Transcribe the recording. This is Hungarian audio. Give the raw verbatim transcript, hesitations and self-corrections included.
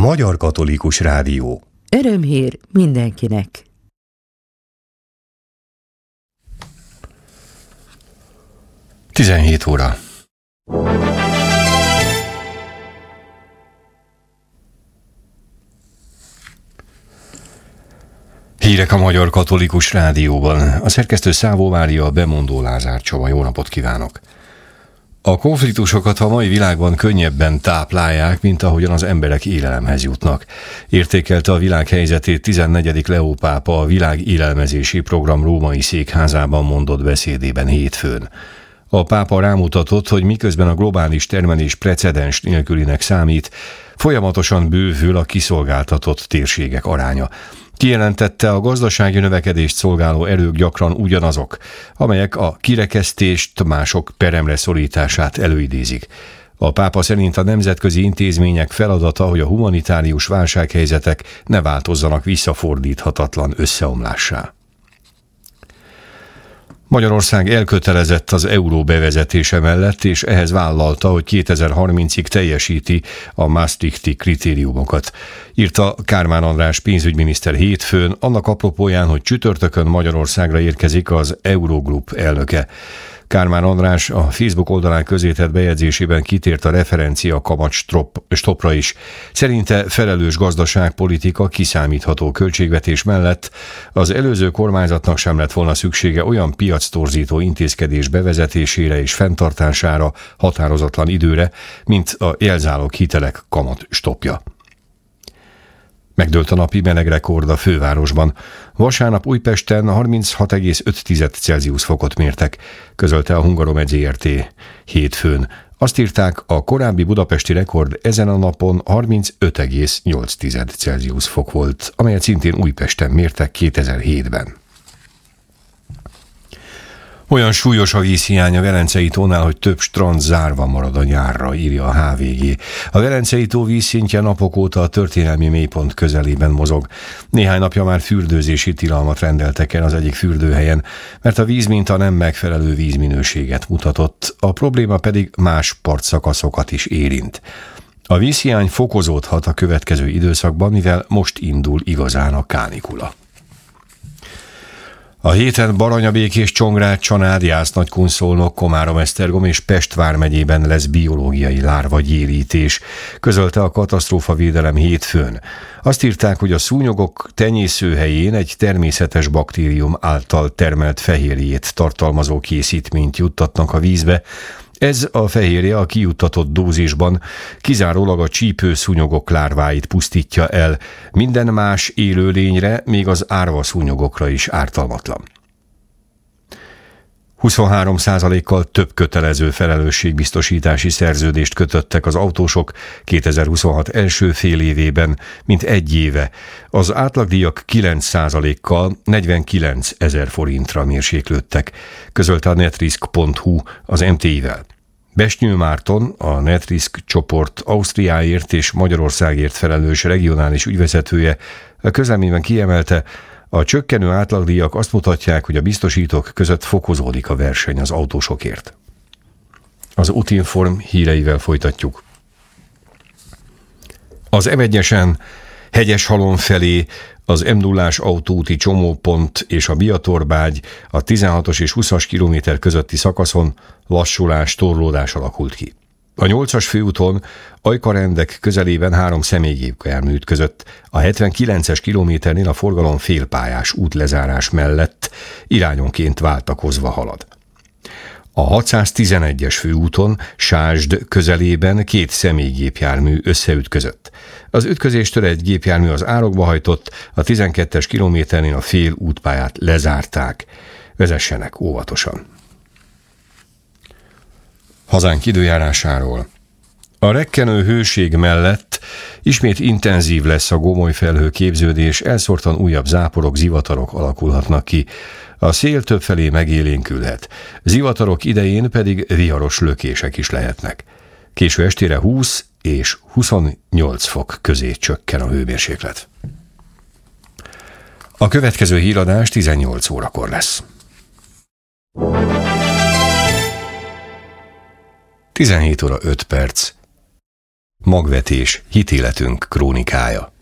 Magyar Katolikus Rádió. Örömhír mindenkinek! tizenhét óra. Hírek a Magyar Katolikus Rádióban. A szerkesztő Szávó Mária, a bemondó Lázár Csaba. Jó napot kívánok! A konfliktusokat a mai világban könnyebben táplálják, mint ahogyan az emberek élelemhez jutnak. Értékelte a világ helyzetét tizennegyedik Leó pápa a Világ Élelmezési Program római székházában mondott beszédében hétfőn. A pápa rámutatott, hogy miközben a globális termelés precedens nélkülinek számít, folyamatosan bővül a kiszolgáltatott térségek aránya. Kijelentette, a gazdasági növekedést szolgáló erők gyakran ugyanazok, amelyek a kirekesztést, mások peremre szorítását előidézik. A pápa szerint a nemzetközi intézmények feladata, hogy a humanitárius válsághelyzetek ne változzanak visszafordíthatatlan összeomlássá. Magyarország elkötelezett az euró bevezetése mellett, és ehhez vállalta, hogy kétezer-harmincig teljesíti a Maastrichti kritériumokat. Írta Kármán András pénzügyminiszter hétfőn, annak apropóján, hogy csütörtökön Magyarországra érkezik az Eurogroup elnöke. Kármán András a Facebook oldalán közzétett bejegyzésében kitért a referencia kamat stopra is. Szerinte felelős gazdaságpolitika, kiszámítható költségvetés mellett az előző kormányzatnak sem lett volna szüksége olyan piactorzító intézkedés bevezetésére és fenntartására határozatlan időre, mint a jelzálog hitelek kamat stopja. Megdőlt a napi melegrekord a fővárosban. Vasárnap Újpesten harminchat egész öt Celsius fokot mértek, közölte a Hungaromed zé er té hétfőn. Azt írták, a korábbi budapesti rekord ezen a napon harmincöt egész nyolc Celsius fok volt, amelyet szintén Újpesten mértek kétezer-hétben. Olyan súlyos a vízhiány a Velencei tónál, hogy több strand zárva marad a nyárra, írja a há vé gé. A Velencei tó vízszintje napok óta a történelmi mélypont közelében mozog. Néhány napja már fürdőzési tilalmat rendeltek el az egyik fürdőhelyen, mert a vízminta nem megfelelő vízminőséget mutatott, a probléma pedig más partszakaszokat is érint. A vízhiány fokozódhat a következő időszakban, mivel most indul igazán a kánikula. A héten Baranyabékés, Csongrád, Csanád, Jász-Nagykunszolnok, Komárom-Esztergom és Pest vármegyében lesz biológiai lárvagyérítés, közölte a katasztrófavédelem hétfőn. Azt írták, hogy a szúnyogok tenyészőhelyén egy természetes baktérium által termelt fehérjét tartalmazó készítményt juttatnak a vízbe. Ez a fehérje a kijuttatott dózisban kizárólag a csípőszúnyogok lárváit pusztítja el, minden más élőlényre, még az árvaszúnyogokra is ártalmatlan. huszonhárom százalékkal több kötelező felelősségbiztosítási szerződést kötöttek az autósok kétezer-huszonhat első fél évében, mint egy éve. Az átlagdíjak kilenc százalékkal negyvenkilenc ezer forintra mérséklődtek, közölte a netrisk pont hu az em té i-vel. Besnyő Márton, a Netrisk csoport Ausztriáért és Magyarországért felelős regionális ügyvezetője a közleményben kiemelte, a csökkenő átlagdíjak azt mutatják, hogy a biztosítók között fokozódik a verseny az autósokért. Az Utinform híreivel folytatjuk. Az em egyesen Hegyeshalom felé az em nullás autóúti csomópont és a Biatorbágy a tizenhatos és húszas kilométer közötti szakaszon lassulás, torlódás alakult ki. A nyolcas főúton Ajkarendek közelében három személygépjármű ütközött, a hetvenkilences kilométernél a forgalom félpályás útlezárás mellett irányonként váltakozva halad. A hatszáztizenegyes főúton Sásd közelében két személygépjármű összeütközött. Az ütközéstől egy gépjármű az árokba hajtott, a tizenkettes kilométernél a fél útpályát lezárták. Vezessenek óvatosan. Hazánk időjárásáról. A rekkenő hőség mellett ismét intenzív lesz a gomolyfelhő képződés, elszórtan újabb záporok, zivatarok alakulhatnak ki. A szél többfelé megélénkülhet. Zivatarok idején pedig viharos lökések is lehetnek. Késő estére húsz és huszonnyolc fok közé csökken a hőmérséklet. A következő híradás tizennyolc órakor lesz. tizenhét óra öt perc. Magvetés, hitéletünk krónikája.